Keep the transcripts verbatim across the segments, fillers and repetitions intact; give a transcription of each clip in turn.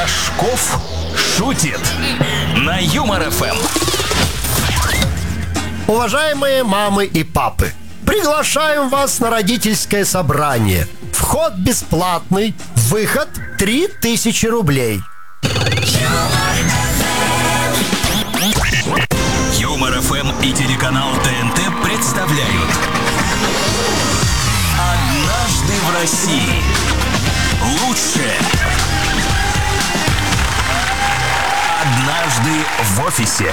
Рожков шутит на Юмор эф эм. Уважаемые мамы и папы, приглашаем вас на родительское собрание. Вход бесплатный, выход три тысячи рублей. Юмор эф эм и телеканал тэ эн тэ представляют «Однажды в России». Лучшее. Однажды в офисе.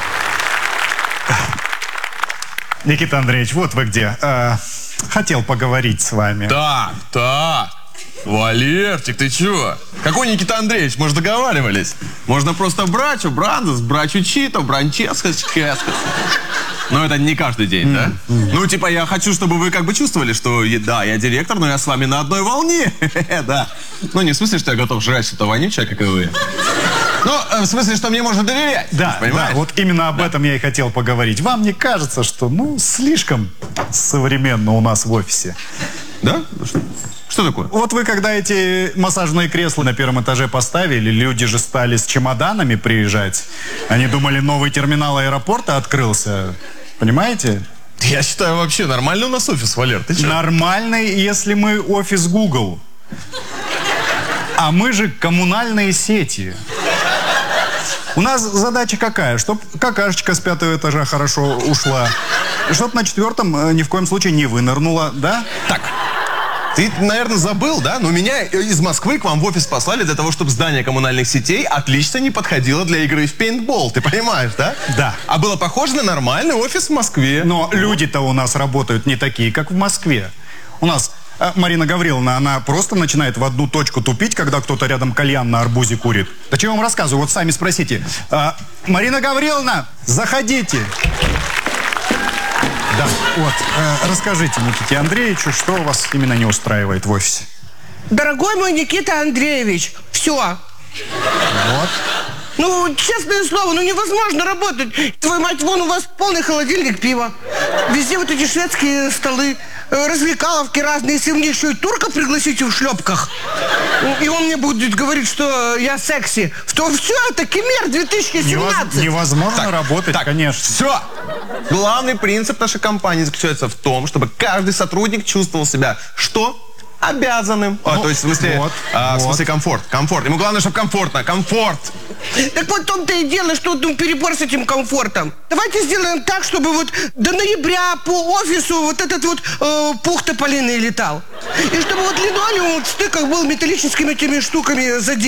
Никита Андреевич, вот вы где. Э, хотел поговорить с вами. Так, так. Валерчик, ты чего? Какой Никита Андреевич? Мы же договаривались. Можно просто брачу, брандус, брачу чито, бранческо, ческо. Но это не каждый день, mm, да? Mm. Ну, типа, я хочу, чтобы вы как бы чувствовали, что, да, я директор, но я с вами на одной волне. Да. Ну, не в смысле, что я готов жрать что-то вонючее, как и вы. Ну, в смысле, что мне можно доверять. Да, да, вот именно об да. этом я и хотел поговорить. Вам не кажется, что, ну, слишком современно у нас в офисе? Да? Что такое? Вот вы, когда эти массажные кресла на первом этаже поставили, люди же стали с чемоданами приезжать. Они думали, новый терминал аэропорта открылся. Понимаете? Я считаю, вообще нормальный у нас офис, Валер. Ты че? Нормальный, если мы офис Google. А мы же коммунальные сети. У нас задача какая? Чтоб какашечка с пятого этажа хорошо ушла. И чтоб на четвертом ни в коем случае не вынырнула, да? Так. Ты, наверное, забыл, да? Но меня из Москвы к вам в офис послали для того, чтобы здание коммунальных сетей отлично не подходило для игры в пейнтбол. Ты понимаешь, да? Да. А было похоже на нормальный офис в Москве. Но люди-то у нас работают не такие, как в Москве. У нас э, Марина Гавриловна, она просто начинает в одну точку тупить, когда кто-то рядом кальян на арбузе курит. Да чего я вам рассказываю? Вот сами спросите. Э, Марина Гавриловна, заходите. Да, вот, э, расскажите Никите Андреевичу, что вас именно не устраивает в офисе. Дорогой мой Никита Андреевич, все. Вот. Ну, честное слово, ну невозможно работать. Твою мать, вон у вас полный холодильник пива. Везде вот эти шведские столы, развлекаловки разные. Если мне еще и турка пригласите в шлепках, и он мне будет говорить, что я секси, то все, это Кемер две тысячи семнадцать. Невозможно так, работать, так, конечно. Все. Главный принцип нашей компании заключается в том, чтобы каждый сотрудник чувствовал себя что? Обязанным. Ну, а, то есть, в смысле, вот, а, вот. в смысле комфорт. Комфорт. Ему главное, чтобы комфортно. Комфорт. Так вот в том-то и дело, что ну, перебор с этим комфортом. Давайте сделаем так, чтобы вот до ноября по офису вот этот вот э, пух тополиный летал. И чтобы вот линолеум вот в стыках был металлическими этими штуками задел.